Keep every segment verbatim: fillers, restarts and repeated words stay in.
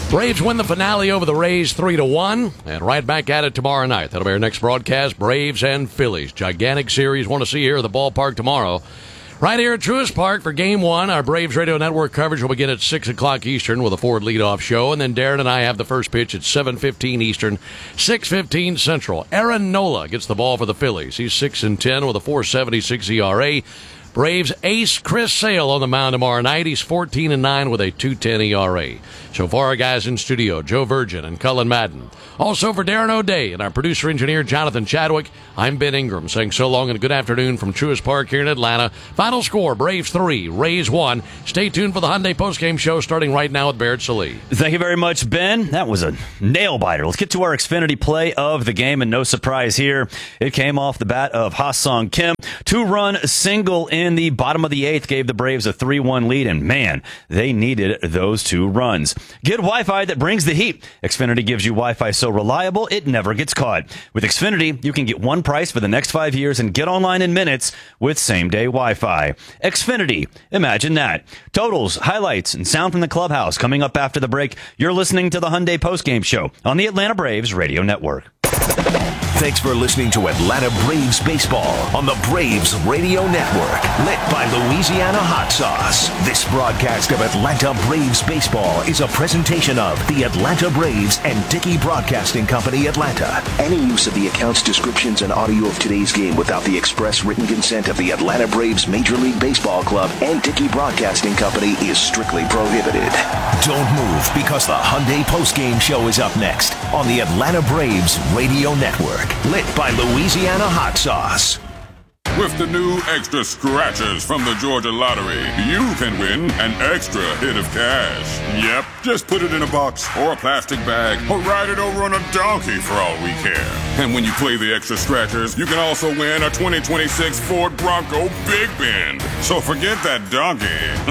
Braves win the finale over the Rays three to one, and right back at it tomorrow night. That'll be our next broadcast, Braves and Phillies. Gigantic series. Want to see here at the ballpark tomorrow. Right here at Truist Park for Game one. Our Braves Radio Network coverage will begin at six o'clock Eastern with a Ford leadoff show, and then Darren and I have the first pitch at seven fifteen Eastern, six fifteen Central. Aaron Nola gets the ball for the Phillies. He's six and ten with a four seventy-six E R A. Braves ace Chris Sale on the mound tomorrow night. He's fourteen and nine with a two ten E R A. So far, our guys in studio, Joe Virgin and Cullen Madden. Also for Darren O'Day and our producer-engineer, Jonathan Chadwick, I'm Ben Ingram saying so long and a good afternoon from Truist Park here in Atlanta. Final score, Braves three, Rays one. Stay tuned for the Hyundai postgame show starting right now with Barrett Sallee. Thank you very much, Ben. That was a nail-biter. Let's get to our Xfinity play of the game, and no surprise here. It came off the bat of Ha-Sung Kim. Two-run single in the bottom of the eighth gave the Braves a three one lead, and man, they needed those two runs. Get Wi-Fi that brings the heat. Xfinity gives you Wi-Fi so reliable, it never gets caught. With Xfinity, you can get one price for the next five years and get online in minutes with same-day Wi-Fi. Xfinity, imagine that. Totals, highlights, and sound from the clubhouse coming up after the break. You're listening to the Hyundai Postgame Show on the Atlanta Braves Radio Network. Thanks for listening to Atlanta Braves Baseball on the Braves Radio Network, lit by Louisiana Hot Sauce. This broadcast of Atlanta Braves Baseball is a presentation of the Atlanta Braves and Dickey Broadcasting Company, Atlanta. Any use of the accounts, descriptions, and audio of today's game without the express written consent of the Atlanta Braves Major League Baseball Club and Dickey Broadcasting Company is strictly prohibited. Don't move, because the Hyundai Postgame Show is up next on the Atlanta Braves Radio Network, lit by Louisiana Hot Sauce. With the new extra scratchers from the Georgia Lottery, you can win an extra hit of cash. Yep, just put it in a box or a plastic bag or ride it over on a donkey for all we care. And when you play the extra scratchers, you can also win a twenty twenty-six Ford Bronco Big Bend. So forget that donkey.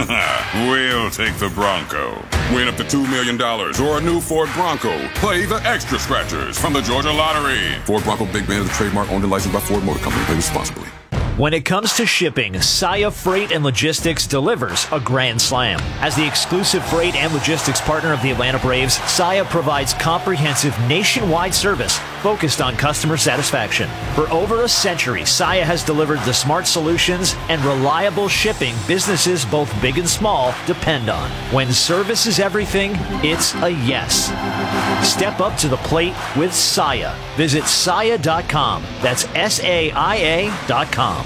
We'll take the Bronco. Win up to two million dollars or a new Ford Bronco. Play the extra scratchers from the Georgia Lottery. Ford Bronco Big Bend is a trademark owned and licensed by Ford Motor Company. Play responsibly. When it comes to shipping, Saia Freight and Logistics delivers a grand slam. As the exclusive freight and logistics partner of the Atlanta Braves, Saia provides comprehensive nationwide service focused on customer satisfaction. For over a century, Saia has delivered the smart solutions and reliable shipping businesses both big and small depend on. When service is everything, it's a yes. Step up to the plate with Saia. Visit saia dot com. That's S A I A dot com.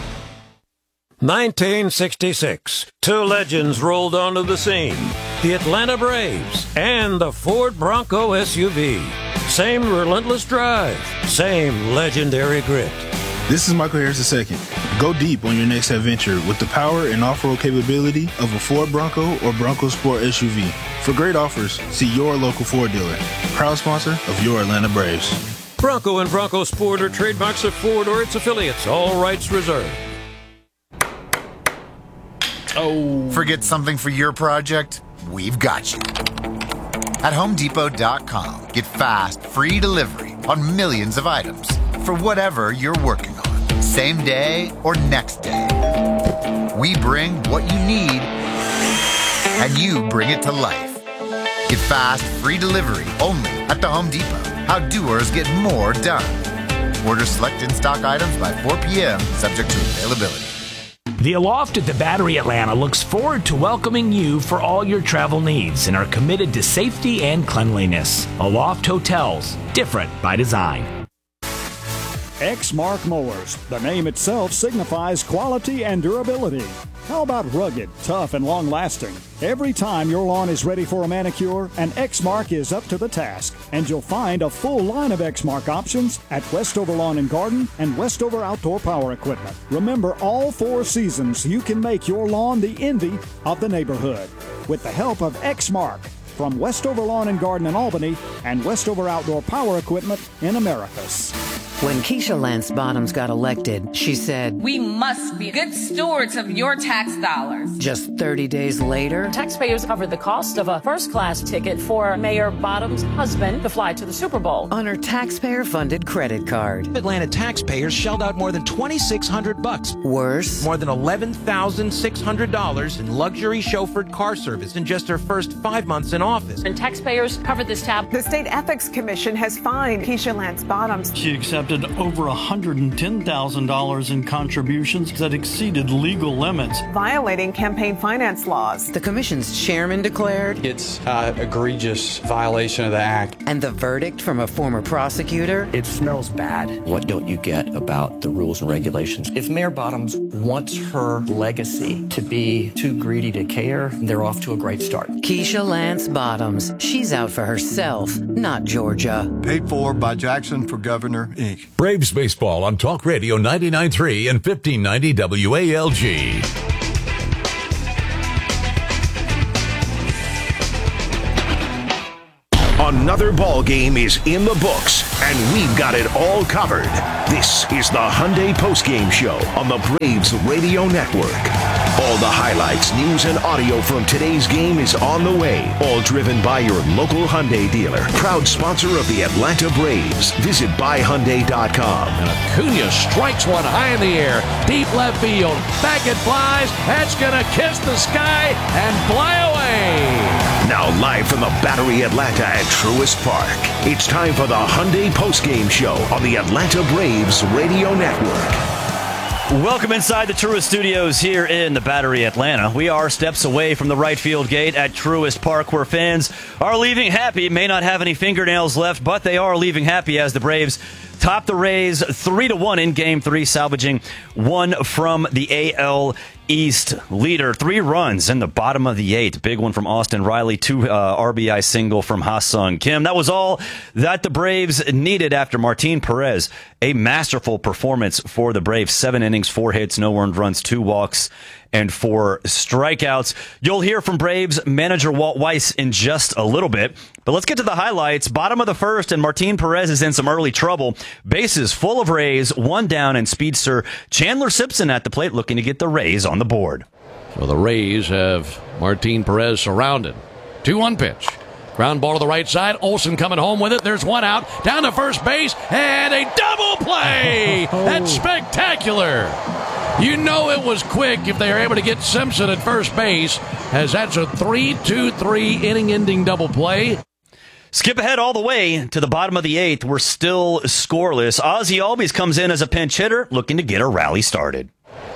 nineteen sixty-six. Two legends rolled onto the scene. The Atlanta Braves and the Ford Bronco S U V. Same relentless drive, same legendary grit. This is Michael Harris the second. Go deep on your next adventure with the power and off-road capability of a Ford Bronco or Bronco Sport S U V. For great offers, see your local Ford dealer. Proud sponsor of your Atlanta Braves. Bronco and Bronco Sport are trademarks of Ford or its affiliates. All rights reserved. Oh. Forget something for your project? We've got you. At Home Depot dot com, get fast, free delivery on millions of items for whatever you're working on, same day or next day. We bring what you need, and you bring it to life. Get fast, free delivery only at the Home Depot. How doers get more done. Order select in-stock items by four p.m., subject to availability. The Aloft at the Battery Atlanta looks forward to welcoming you for all your travel needs and are committed to safety and cleanliness. Aloft Hotels, different by design. Exmark Mowers. The name itself signifies quality and durability. How about rugged, tough, and long-lasting? Every time your lawn is ready for a manicure, an Exmark is up to the task. And you'll find a full line of Exmark options at Westover Lawn and Garden and Westover Outdoor Power Equipment. Remember, all four seasons, you can make your lawn the envy of the neighborhood with the help of Exmark from Westover Lawn and Garden in Albany and Westover Outdoor Power Equipment in Americus. When Keisha Lance Bottoms got elected, she said, "We must be good stewards of your tax dollars." Just thirty days later, taxpayers covered the cost of a first-class ticket for Mayor Bottoms' husband to fly to the Super Bowl on her taxpayer-funded credit card. Atlanta taxpayers shelled out more than twenty-six hundred bucks. Worse, more than eleven thousand six hundred dollars in luxury chauffeured car service in just her first five months in office. And taxpayers covered this tab. The State Ethics Commission has fined Keisha Lance Bottoms. She accepted over one hundred ten thousand dollars in contributions that exceeded legal limits, violating campaign finance laws. The commission's chairman declared it's an egregious violation of the act. And the verdict from a former prosecutor? It smells bad. What don't you get about the rules and regulations? If Mayor Bottoms wants her legacy to be too greedy to care, they're off to a great start. Keisha Lance Bottoms. She's out for herself, not Georgia. Paid for by Jackson for Governor, Incorporated. Braves baseball on Talk Radio ninety-nine point three and fifteen ninety W A L G. Another ball game is in the books, and we've got it all covered. This is the Hyundai Postgame Show on the Braves Radio Network. All the highlights, news, and audio from today's game is on the way. All driven by your local Hyundai dealer. Proud sponsor of the Atlanta Braves. Visit buy hyundai dot com. And Acuna strikes one high in the air. Deep left field. Back it flies. That's going to kiss the sky and fly away. Now live from the Battery Atlanta at Truist Park. It's time for the Hyundai Postgame Show on the Atlanta Braves Radio Network. Welcome inside the Truist Studios here in the Battery Atlanta. We are steps away from the right field gate at Truist Park, where fans are leaving happy. May not have any fingernails left, but they are leaving happy as the Braves top the Rays three to one in Game three, salvaging one from the A L East leader. Three runs in the bottom of the eighth. Big one from Austin Riley. Two uh, R B I single from Ha-Sung Kim. That was all that the Braves needed after Martin Perez. A masterful performance for the Braves. Seven innings, four hits, no earned runs, two walks, and four strikeouts. You'll hear from Braves manager Walt Weiss in just a little bit. But let's get to the highlights. Bottom of the first, and Martin Perez is in some early trouble. Bases full of Rays, one down, and speedster Chandler Simpson at the plate looking to get the Rays on the board. So the Rays have Martin Perez surrounded. two one pitch. Ground ball to the right side. Olsen coming home with it. There's one out. Down to first base. And a double play. That's spectacular. You know it was quick if they were able to get Simpson at first base, as that's a three two three inning-ending double play. Skip ahead all the way to the bottom of the eighth. We're still scoreless. Ozzie Albies comes in as a pinch hitter, looking to get a rally started.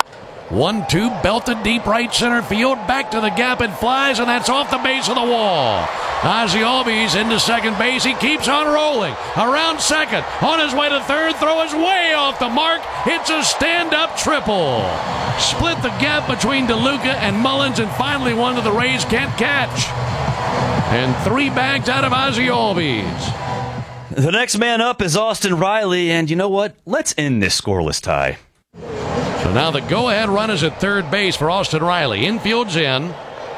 one two, belted deep right center field. Back to the gap it flies, and that's off the base of the wall. Ozzie Albies into second base. He keeps on rolling. Around second. On his way to third. Throw is way off the mark. It's a stand-up triple. Split the gap between DeLuca and Mullins, and finally one that the Rays can't catch. And three bags out of Ozzie Albies. The next man up is Austin Riley, and you know what? Let's end this scoreless tie. So now the go-ahead run is at third base for Austin Riley. Infield's in.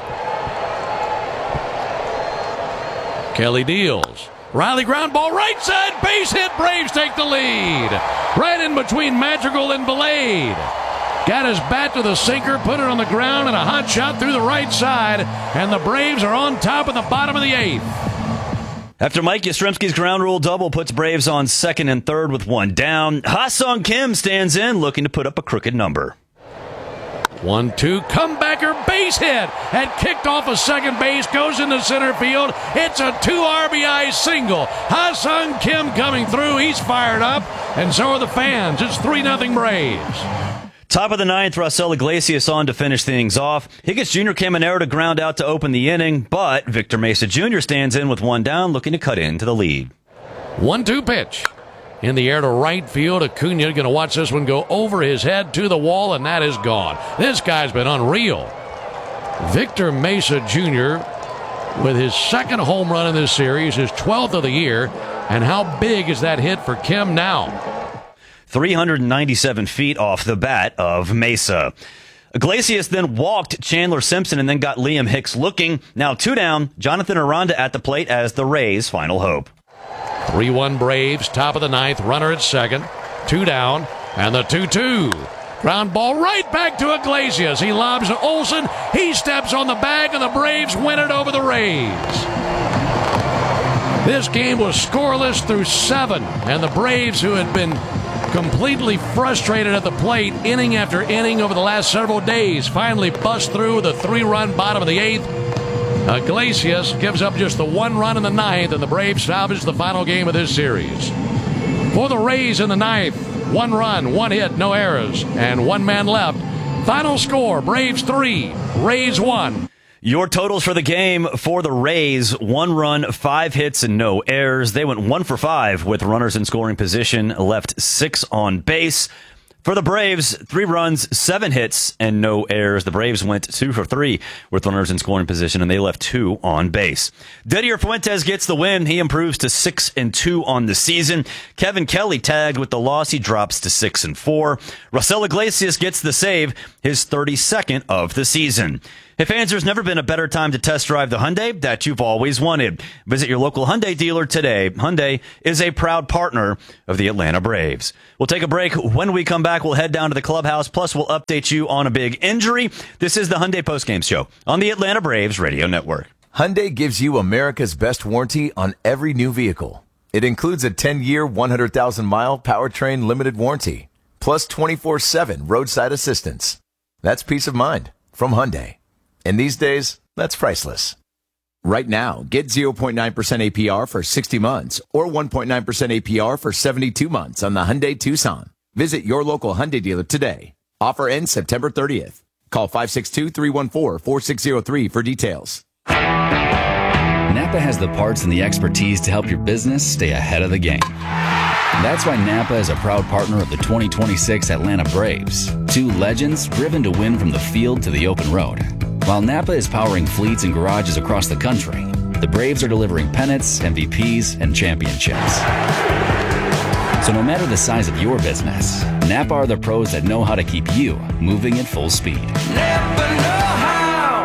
Kelly deals. Riley ground ball right side, base hit. Braves take the lead. Right in between Madrigal and Blade. Got his bat to the sinker, put it on the ground, and a hot shot through the right side. And the Braves are on top of the bottom of the eighth. After Mike Yastrzemski's ground rule double puts Braves on second and third with one down, Ha-Sung Kim stands in looking to put up a crooked number. one two, comebacker, base hit, and kicked off a second base, goes into center field. It's a two R B I single. Ha-Sung Kim coming through. He's fired up, and so are the fans. It's three nothing Braves. Top of the ninth, Raisel Iglesias on to finish things off. Higgins Junior came in error to ground out to open the inning, but Victor Mesa Junior stands in with one down, looking to cut into the lead. one two pitch. In the air to right field. Acuna going to watch this one go over his head to the wall, and that is gone. This guy's been unreal. Victor Mesa Junior with his second home run in this series, his twelfth of the year. And how big is that hit for Kim now? three hundred ninety-seven feet off the bat of Mesa. Iglesias then walked Chandler Simpson and then got Liam Hicks looking. Now two down, Jonathan Aranda at the plate as the Rays' final hope. three one Braves, top of the ninth, runner at second. Two down, and the two two. Ground ball right back to Iglesias. He lobs to Olsen. He steps on the bag, and the Braves win it over the Rays. This game was scoreless through seven, and the Braves, who had been completely frustrated at the plate inning after inning over the last several days, finally bust through with a three-run bottom of the eighth. Iglesias gives up just the one run in the ninth, and the Braves salvage the final game of this series. For the Rays in the ninth, one run, one hit, no errors, and one man left. Final score, Braves three, Rays one. Your totals for the game for the Rays, one run, five hits, and no errors. They went one for five with runners in scoring position, left six on base. For the Braves, three runs, seven hits, and no errors. The Braves went two for three with runners in scoring position, and they left two on base. Didier Fuentes gets the win. He improves to six and two on the season. Kevin Kelly tagged with the loss. He drops to six and four. Raisel Iglesias gets the save, his thirty-second of the season. Hey fans, there's never been a better time to test drive the Hyundai that you've always wanted. Visit your local Hyundai dealer today. Hyundai is a proud partner of the Atlanta Braves. We'll take a break. When we come back, we'll head down to the clubhouse. Plus, we'll update you on a big injury. This is the Hyundai Postgame Show on the Atlanta Braves Radio Network. Hyundai gives you America's best warranty on every new vehicle. It includes a ten-year, one hundred thousand mile powertrain limited warranty, plus twenty-four seven roadside assistance. That's peace of mind from Hyundai. And these days, that's priceless. Right now, get zero point nine percent A P R for sixty months or one point nine percent A P R for seventy-two months on the Hyundai Tucson. Visit your local Hyundai dealer today. Offer ends September thirtieth. Call five six two, three one four, four six zero three for details. Napa has the parts and the expertise to help your business stay ahead of the game. That's why Napa is a proud partner of the twenty twenty-six Atlanta Braves. Two legends driven to win from the field to the open road. While Napa is powering fleets and garages across the country, the Braves are delivering pennants, M V Ps, and championships. So no matter the size of your business, Napa are the pros that know how to keep you moving at full speed. Napa know how.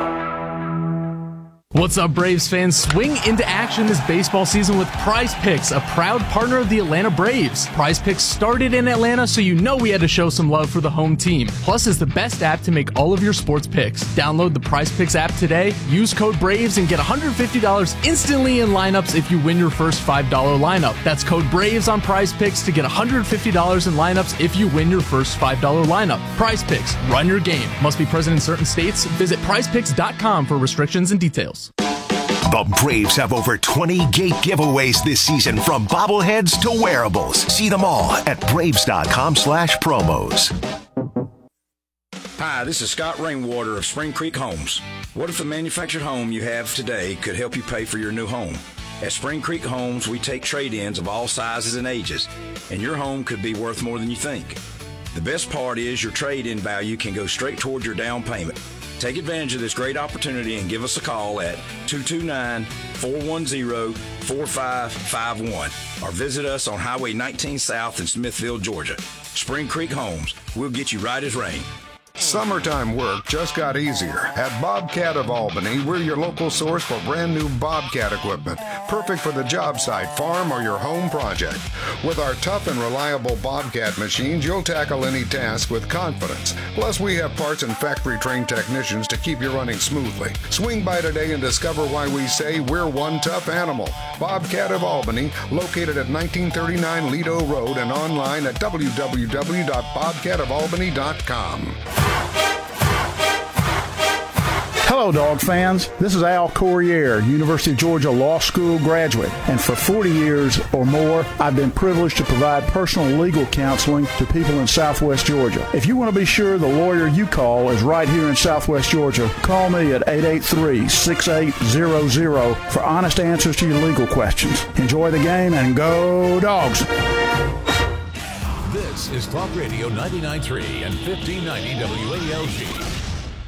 What's up, Braves fans? Swing into action this baseball season with Prize Picks, a proud partner of the Atlanta Braves. Prize Picks started in Atlanta, so you know we had to show some love for the home team. Plus, is the best app to make all of your sports picks. Download the Prize Picks app today, use code BRAVES, and get one hundred fifty dollars instantly in lineups if you win your first five dollar lineup. That's code BRAVES on Prize Picks to get one hundred fifty dollars in lineups if you win your first five dollar lineup. Prize Picks, run your game. Must be present in certain states. Visit prize picks dot com for restrictions and details. The Braves have over twenty gate giveaways this season, from bobbleheads to wearables. See them all at braves.com slash promos. Hi, this is Scott Rainwater of Spring Creek Homes. What if the manufactured home you have today could help you pay for your new home? At Spring Creek Homes, we take trade-ins of all sizes and ages, and your home could be worth more than you think. The best part is your trade-in value can go straight toward your down payment. Take advantage of this great opportunity and give us a call at two two nine, four one zero, four five five one or visit us on Highway nineteen South in Smithville, Georgia. Spring Creek Homes. We'll get you right as rain. Summertime work just got easier. At Bobcat of Albany, we're your local source for brand new Bobcat equipment, perfect for the job site, farm, or your home project. With our tough and reliable Bobcat machines, you'll tackle any task with confidence. Plus, we have parts and factory-trained technicians to keep you running smoothly. Swing by today and discover why we say we're one tough animal. Bobcat of Albany, located at nineteen thirty-nine Lido Road and online at w w w dot bobcat of albany dot com. Hello, dog fans. This is Al Corriere, University of Georgia Law School graduate, and for forty years or more, I've been privileged to provide personal legal counseling to people in Southwest Georgia. If you want to be sure the lawyer you call is right here in Southwest Georgia, call me at eight eight three, six eight zero zero for honest answers to your legal questions. Enjoy the game and go Dogs! This is Talk Radio ninety-nine point three and fifteen ninety W A L G.